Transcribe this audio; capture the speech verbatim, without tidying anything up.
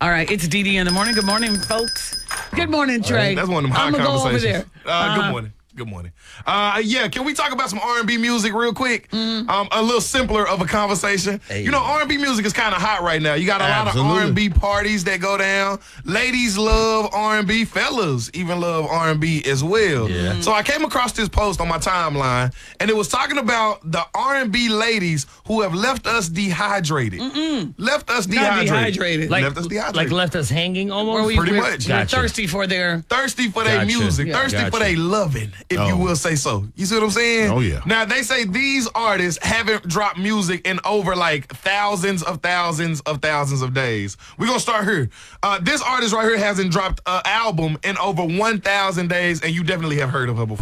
All right, it's Dee Dee in the morning. Good morning, folks. Good morning, Trey. Right, that's one of them high I'm gonna conversations. go over there. Uh, Uh-huh. Good morning. Good morning. Uh, yeah, can we talk about some R and B music real quick? Mm-hmm. Um, a little simpler of a conversation. Hey. You know, R and B music is kind of hot right now. You got a Absolutely. lot of R and B parties that go down. Ladies love R and B. Fellas even love R and B as well. Yeah. So I came across this post on my timeline, and it was talking about the R and B ladies who have left us dehydrated. Mm-mm. Left us Not dehydrated. dehydrated. Like, left us dehydrated. like left us hanging almost? Where we, Pretty we're, much. We're Gotcha. thirsty for their. Thirsty for their Gotcha. music, Yeah. thirsty for Gotcha. their loving, if you Oh. will say so. You see what I'm saying? Oh, yeah. Now, they say these artists haven't dropped music in over like thousands of thousands of thousands of days. We're going to start here. Uh, this artist right here hasn't dropped an album in over one thousand days, and you definitely have heard of her before.